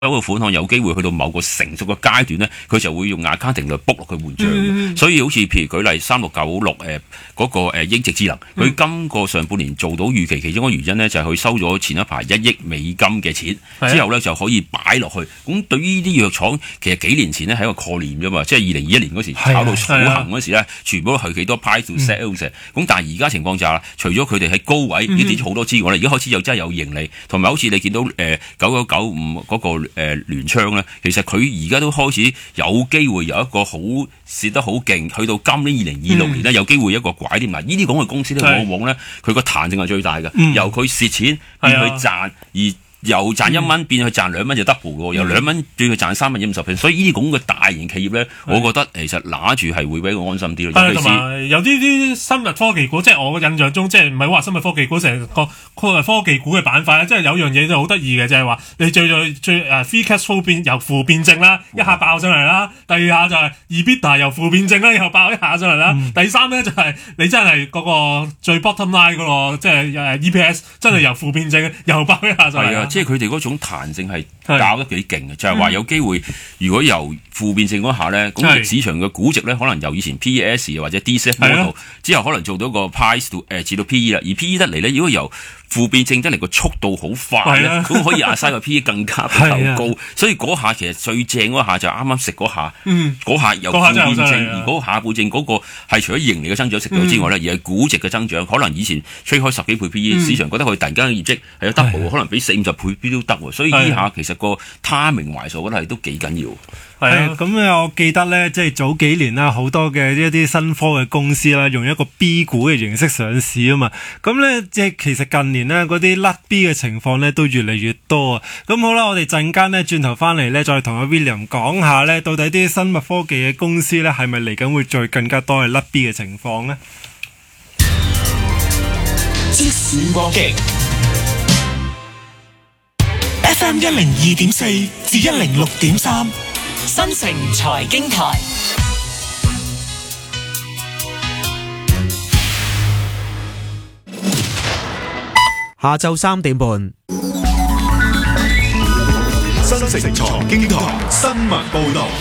個款項有機會去到某個成熟嘅階段咧，佢就會用 accounting 嚟 book 落去換帳。所以好似譬如舉例3696嗰個英直智能，佢今個上半年做到預期，其中一個原因咧就係佢收咗前一排1億美金嘅錢，之後咧就可以擺落去。咁對於呢啲藥廠，其實幾年前咧係一個概念啫嘛，即係2021年嗰時炒到好行嗰時咧，全部都係幾多 price to sales 嘅。咁但係而家情況就係，除咗佢哋喺高位呢啲好多之外咧，而家開始又真係有盈利，同埋好似你見到9995嗰個聯昌咧，其實佢而家都開始有機會有一個好蝕得好勁，去到今年2026年咧有機會一個拐點。嗱，呢啲咁嘅公司咧，往往咧佢個彈性係最大嘅，由佢蝕錢變去賺，而由賺1蚊變去賺2蚊就 double 喎，由2蚊變去賺3蚊50%，所以呢啲咁嘅大型企業咧，我覺得其實拿住係會比較安心啲咯。 同埋有啲生物科技股，即係我嘅印象中，即係唔係話生物科技股成個科技股嘅板塊，即係有樣嘢就好得意嘅，就係話你最 free cash flow 由負變正啦，一下爆上嚟啦；第二下就係 EBITDA 由負變正啦，又爆一下上嚟啦；第三咧就係你真係嗰個最 bottom line 嗰個，即係EPS 真係由負變正，又爆一下上嚟。 即係佢哋嗰種彈性係教得幾勁嘅，就係話有機會，如果由負變正嗰下咧，咁市場嘅估值咧，可能由以前 PES 或者 DCF model 之後，可能做到個 price 至到 PE 啦，而 PE 得嚟咧，如果由負變正得嚟個速度好快咧，咁可以壓晒個 PE 更加高，所以嗰下其實最正嗰下就啱啱食嗰下，嗰下由負變正，而嗰下半正嗰個係除咗盈利嘅增長食到之外咧，而係估值嘅增長，可能以前吹開10幾倍 PE，市場覺得佢突然間嘅業績係有 double，可能俾40-50倍 PE 都得，所以呢下其實個 timing wise我覺得係都幾緊要。 咁我記得咧，即係早幾年啦，好多嘅一啲新科嘅公司啦，用一個 B 股嘅形式上市啊嘛。咁咧，即係其實近年咧嗰啲甩 B 嘅情況咧都越嚟越多啊。咁好啦，我哋陣間咧轉頭翻嚟咧，再同阿 William 講下咧，到底啲生物科技嘅公司咧係咪嚟緊會再更加多係甩 B 嘅情況咧？ 即時過擊 FM 102.4至106.3。新城財經台， 下晝3點半， 新城財經台新聞報道。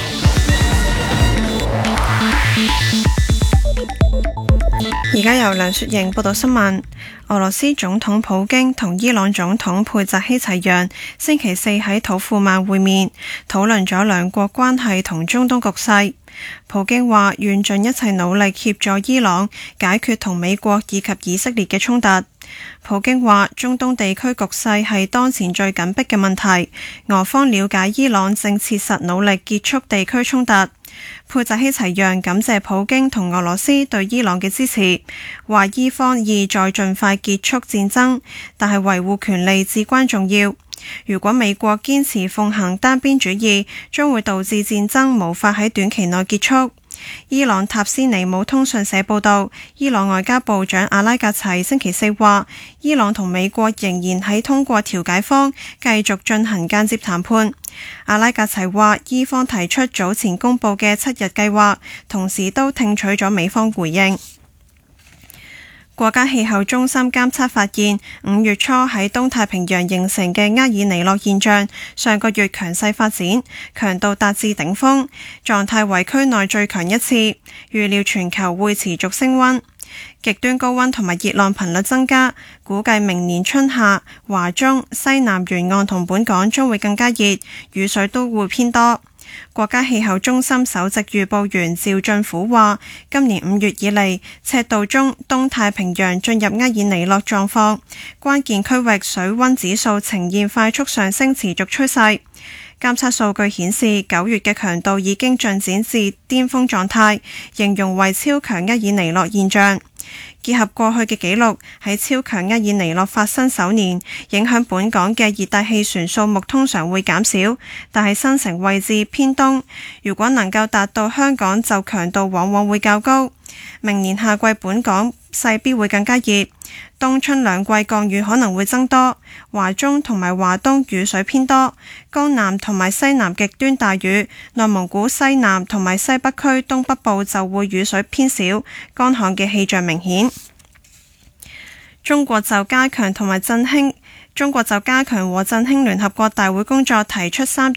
而家由梁雪瑩報道新聞。俄羅斯總統普京同伊朗總統佩澤希齊揚星期四喺土庫曼會面，討論咗兩國關係同中東局勢。普京話願盡一切努力協助伊朗解決同美國以及以色列嘅衝突。普京話中東地區局勢係當前最緊迫嘅問題，俄方了解伊朗正切實努力結束地區衝突。佩澤希齊揚感謝普京同俄羅斯對伊朗嘅支持，話伊方意在盡快結束戰爭，但係維護權利至關重要。如果美國堅持奉行單邊主義，將會導致戰爭無法喺短期內結束。伊朗塔斯尼姆通訊社報道，伊朗外交部長阿拉格齊星期四話，伊朗同美國仍然喺通過調解方繼續進行間接談判。阿拉格齊話，伊方提出早前公布嘅7日計劃，同時都聽取咗美方回應。國家氣候中心監測發現，5月初喺東太平洋形成嘅厄爾尼諾現象，上個月強勢發展，強度達至頂峰，狀態為區內最強一次。預料全球會持續升溫，極端高溫同埋熱浪頻率增加，估計明年春夏華中、西南沿岸同本港將會更加熱，雨水都會偏多。國家氣候中心首席預報員趙俊虎話，今年5月以嚟，赤道中東太平洋進入厄爾尼諾狀況，關鍵區域水溫指數呈現快速上升持續趨勢。監測數據顯示，9月嘅強度已經進展至巔峰狀態，形容為超強厄爾尼諾現象。結合過去嘅紀錄，喺超強厄爾尼諾發生首年，影響本港嘅熱帶氣旋數目通常會減少，但係生成位置偏東，如果能夠達到香港，就強度往往會較高。明年夏季本港勢必會更加熱，冬春兩季降雨可能會增多，華中同埋華東雨水偏多，江南同埋西南極端大雨，內蒙古西南同埋西北區東北部就會雨水偏少，乾旱嘅氣象明顯。中國就加強和振興聯合國大會工作提出3